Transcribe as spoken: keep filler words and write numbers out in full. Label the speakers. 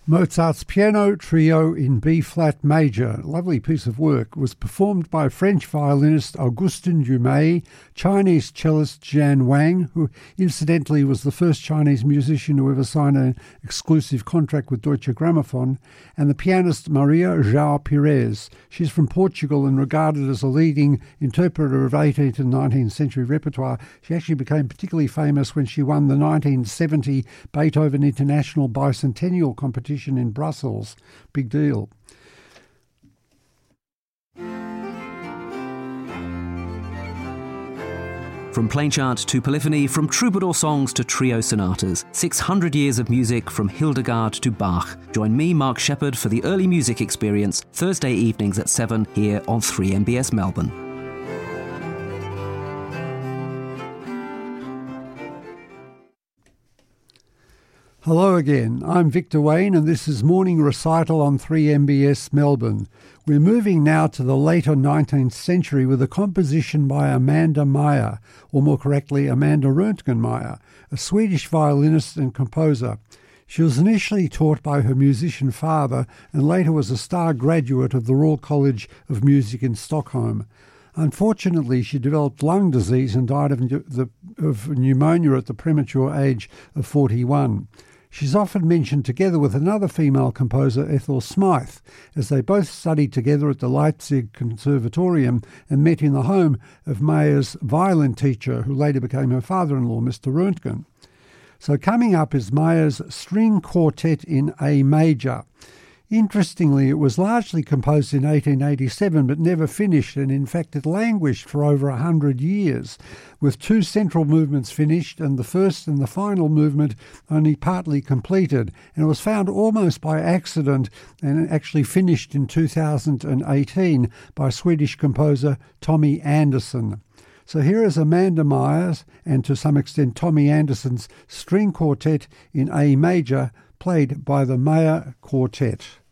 Speaker 1: Mozart's Piano Trio in B-flat major, a lovely piece of work, was performed by French violinist Augustin Dumay, Chinese cellist Jan Wang, who incidentally was the first Chinese musician to ever sign an exclusive contract with Deutsche Grammophon, and the pianist Maria João Pires. She's from Portugal and regarded as a leading interpreter of eighteenth and nineteenth century repertoire. She actually became particularly famous when she won the nineteen seventy Beethoven International Bicentennial Competition in Brussels. Big deal.
Speaker 2: From plain chant to polyphony, from troubadour songs to trio sonatas, six hundred years of music from Hildegard to Bach. Join me, Mark Shepherd, for the Early Music Experience, Thursday evenings at seven here on three M B S Melbourne.
Speaker 1: Hello again, I'm Victor Wayne and this is Morning Recital on three M B S Melbourne. We're moving now to the later nineteenth century with a composition by Amanda Meyer, or more correctly Amanda Röntgen Meyer, a Swedish violinist and composer. She was initially taught by her musician father and later was a star graduate of the Royal College of Music in Stockholm. Unfortunately, she developed lung disease and died of, the, of pneumonia at the premature age of forty-one. She's often mentioned together with another female composer, Ethel Smythe, as they both studied together at the Leipzig Conservatorium and met in the home of Meyer's violin teacher, who later became her father-in-law, Mister Röntgen. So coming up is Meyer's String Quartet in A Major. Interestingly, it was largely composed in eighteen eighty-seven but never finished, and in fact it languished for over a hundred years, with two central movements finished and the first and the final movement only partly completed, and it was found almost by accident and actually finished in two thousand eighteen by Swedish composer Tommy Andersson. So here is Amanda Meyer's and to some extent Tommy Andersson's String Quartet in A Major, played by the Meyer Quartet.